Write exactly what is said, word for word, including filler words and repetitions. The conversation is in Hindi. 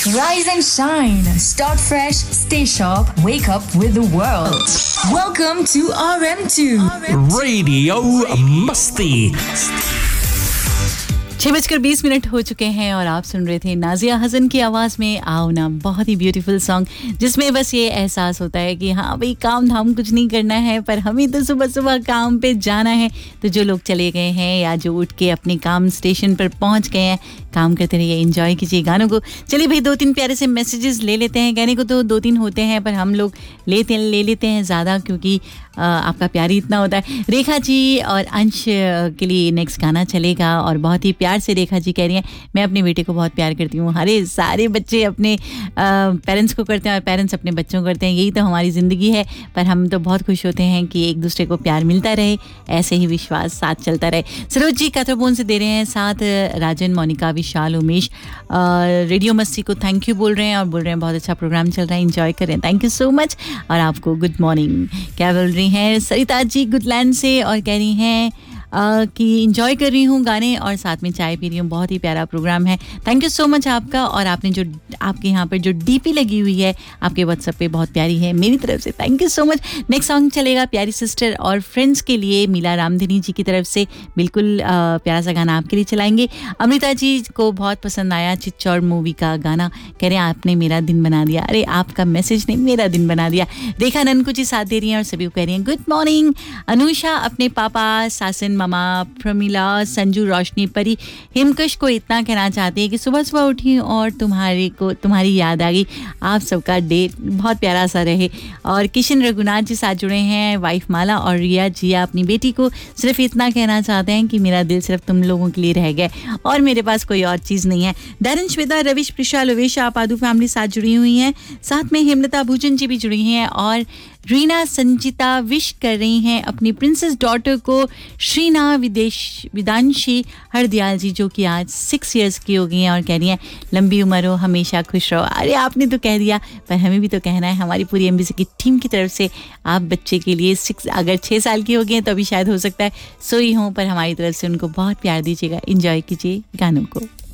Rise and shine. Start fresh, stay sharp, wake up with the world. Welcome to R M two. Radio Masti. छह बजकर बीस मिनट हो चुके हैं और आप सुन रहे थे नाजिया हसन की आवाज़ में आओ ना, बहुत ही ब्यूटीफुल सॉन्ग जिसमें बस ये एहसास होता है कि हाँ भाई काम धाम कुछ नहीं करना है, पर हमें तो सुबह सुबह काम पे जाना है। तो जो लोग चले गए हैं या जो उठ के अपने काम स्टेशन पर पहुंच गए हैं, काम करते रहिए, एंजॉय कीजिए गानों को। चलिए भाई, दो तीन प्यारे से मैसेजेस ले लेते हैं। कहने को तो दो तीन होते हैं पर हम लोग लेते ले लेते हैं ज़्यादा, क्योंकि आ, आपका प्यार ही इतना होता है। रेखा जी और अंश के लिए नेक्स्ट गाना चलेगा और बहुत ही प्यार से रेखा जी कह रही हैं, मैं अपने बेटे को बहुत प्यार करती हूँ। अरे सारे बच्चे अपने पेरेंट्स को करते हैं और पेरेंट्स अपने बच्चों को करते हैं, यही तो हमारी ज़िंदगी है। पर हम तो बहुत खुश होते हैं कि एक दूसरे को प्यार मिलता रहे, ऐसे ही विश्वास साथ चलता रहे। सरोज जी काथरबोन से दे रहे हैं साथ, राजन, मोनिका, विशाल, उमेश रेडियो मस्ती को थैंक यू बोल रहे हैं और बोल रहे हैं बहुत अच्छा प्रोग्राम चल रहा है, एंजॉय कर रहे हैं, थैंक यू सो मच। और आपको गुड मॉर्निंग क्या बोल रही हैं सरिता जी गुडलैंड से, और कह रही हैं Uh, कि इंजॉय कर रही हूँ गाने और साथ में चाय पी रही हूँ, बहुत ही प्यारा प्रोग्राम है, थैंक यू सो मच आपका। और आपने जो आपके यहाँ पर जो डीपी लगी हुई है आपके व्हाट्सएप पे बहुत प्यारी है, मेरी तरफ से thank you so much. Next song चलेगा प्यारी सिस्टर और फ्रेंड्स के लिए, मीला रामधनी जी की तरफ से बिल्कुल uh, प्यारा सा गाना आपके लिए चलाएंगे। अमृता जी को बहुत पसंद आया चिच्चौड़ मूवी का गाना, कह रहे हैं आपने मेरा दिन बना दिया। अरे आपका मैसेज ने मेरा दिन बना दिया। रेखा ननकू जी साथ दे रही हैं और सभी को कह रही हैं गुड मॉर्निंग। अनुषा अपने पापा, सासन, मामा, प्रमिला, संजू, रोशनी, परी, हिमकश को इतना कहना चाहती है कि सुबह सुबह उठी और तुम्हारी को तुम्हारी याद आ गई। आप सबका डे बहुत प्यारा सा रहे। और किशन रघुनाथ जी साथ जुड़े हैं, वाइफ माला और रिया जिया अपनी बेटी को सिर्फ इतना कहना चाहते हैं कि मेरा दिल सिर्फ तुम लोगों के लिए रह गया और मेरे पास कोई और चीज़ नहीं है। डैरन, श्वेता, रविश, प्रिशा, लोवेश, आपादू फैमिली साथ जुड़ी हुई हैं, साथ में हेमलता भूजन जी भी जुड़ी हैं और रीना संजिता विश कर रही हैं अपनी प्रिंसेस डॉटर को श्रीना विदेश विदांशी हरदयाल जी, जो कि आज सिक्स इयर्स की हो गई हैं और कह रही हैं लंबी उम्र हो, हमेशा खुश रहो। अरे आपने तो कह दिया, पर हमें भी तो कहना है हमारी पूरी एमबीसी की टीम की तरफ से। आप बच्चे के लिए सिक्स अगर छः साल की हो गई हैं तो अभी शायद हो सकता है सोई हों, पर हमारी तरफ से उनको बहुत प्यार दीजिएगा, इंजॉय कीजिए गानों को।